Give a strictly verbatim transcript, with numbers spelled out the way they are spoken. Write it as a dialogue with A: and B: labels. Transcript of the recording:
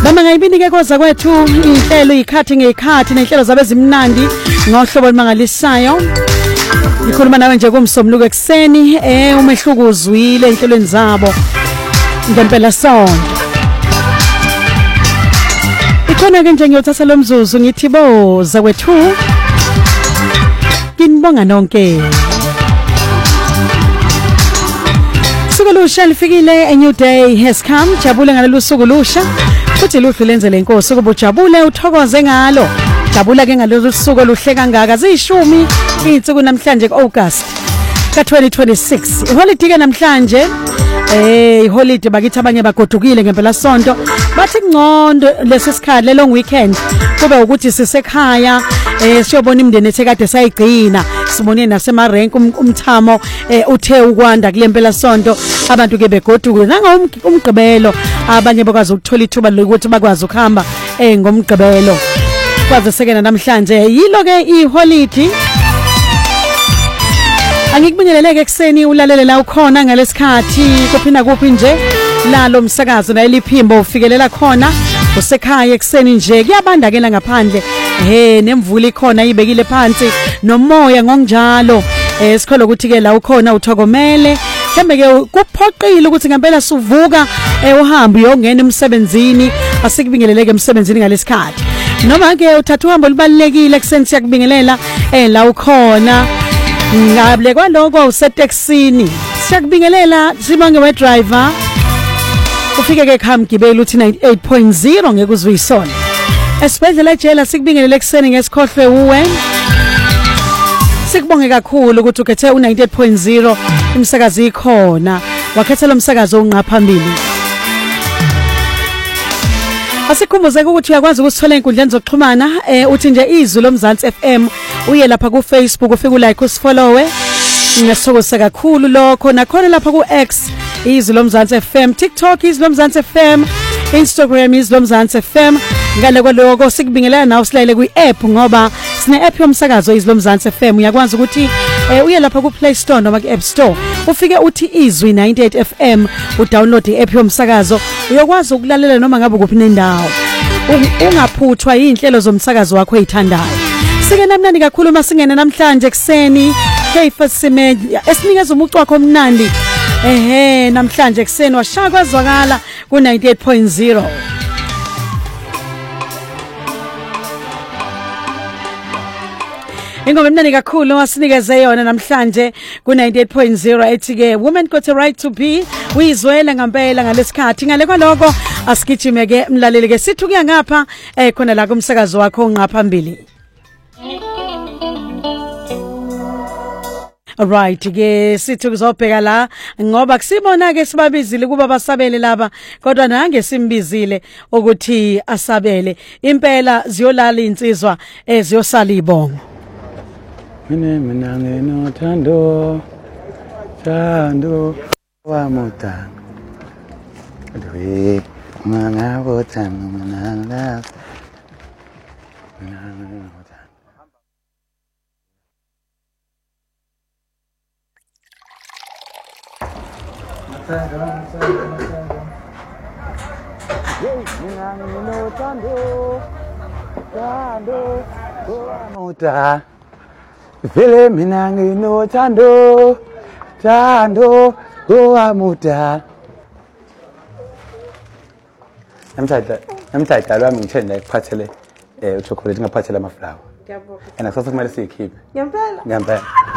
A: Bama ngayibinike koza kwethu inhlelo ikhathi ngekhathi nenhlelo zabe zimnandi ngohlobo olumangalisayo. Ngikhuluma nawe nje kumsomluko ekseni eh umehluko uzwile enhlelweni zabo ngempela sonke. Ikhona ke nje ngiyothatha lo mzuzu ngithi boza kwethu. Kinibonga nonke. Suku lusha lifikile, a new day has come. Jabule ngalolu suku lusha. Futhi luhle lenze lenkosi kuba ujabule uthokoze ngalo. Jabula ke ngalolu suku oluhle kangaka ziyishumi insuku namhlanje kuAugust ka twenty twenty-six. Iholiday ke namhlanje eh iholiday bakithi abanye bagodukile ngempela sonto. Bathi ngcondo lesisikhathi le long weekend kube ukuthi sisekhaya eh siyobona imndeni esekade sayigcina sibone nasema rank umthamo uthe ukwanda kulempela sonto abantu ke begoduke nanga umgqibelo abanye bakwazi ukuthola ithuba lokuthi bakwazi ukuhamba eh ngomgqibelo kwaze sekena namhlanje yilo ke iholiday. Angikubingeleleke ekseni ulalele la ukhona ngalesikhathi kuphina kuphi nje lalo msakazo na eliphimbo ufikelela khona usekhaya ekseni nje kuyabandakela ngaphandle he nemvula ikhona ibekile phansi nomoya ngonjalo eh sikhola ukuthi ke la ukhona uthokomele mhlambe ke kuphoqile ukuthi ngempela suvuka eh uhambe uyongena emsebenzini asikubingeleleke emsebenzini ngalesikhathi noma ke uthatha uhambo libalekile ekseni siyakubingelela eh la ukhona ngable kwaloko usetaxini siyakubingelela sibonge we driver ufike ke khamgibeli uthi ninety-eight point zero ngeke uzuyisona esibhedlela ejela sikubingelele ekseni ngesikhohlwe uwe sikubonge kakhulu ukuthi ukhethe u ninety-eight point zero imsakazi ikhona wakhetha lo msakazo unqa phambili. Asikhumbuze ukuthi uyakwazi ukusithola inkundleni zokuxhumana eh uthi nje izwi lomzansi F M uye lapha ku Facebook ufike ulike usifollowe ngesokuse kakhulu lokho nakhona lapha ku X izwi lomzansi F M, TikTok izwi lomzansi F M, Instagram izwi lomzansi F M. Ngale kwaloko sikubingelela nawe silayele ku app ngoba sine app yomsakazo izwi lomzansi F M uyakwazi ukuthi eh uye lapha ku Play Store noma ku App Store ufike uthi izwi ninety-eight F M udownload i app yomsakazo uyakwazi ukulalela noma ngabe kuphi nendawo ungaphuthwa yinhlelo zomsakazo wakho ezithandayo. Sike namnandi kakhulu masingena namhlanje ekseni hey fasime esinikeza umucu wakho omnandi ehe namhlanje ekseni washaya kwazwakala ku ninety-eight point zero. Ingoma emnandi kakhulu wasinikeze yona namhlanje ku ninety-eight point zero ethi ke women got a right to be uyizwela ngempela ngalesikhathi ngale kwaloko asigijime ke mlaleli ke sithi kuya ngapha eh khona la kumsakazo wakho onqa phambili. Alright ke sithi kuzobheka la ngoba kusibona ke sibabizile kuba basabele laba kodwa nange simbizile ukuthi asabele impela ziyolala insizwa eziyosala ibongo.
B: Mina mina ngeno thando thando wa mutanga dwe manga botanga manga Muta vile minangi no tando tando goa muta namthatha namthatha lwami ngithende kuphathele eh uchocolate ngaphathela amaflower ngiyabonga and akusathi kumele siyikhiphe ngempela ngempela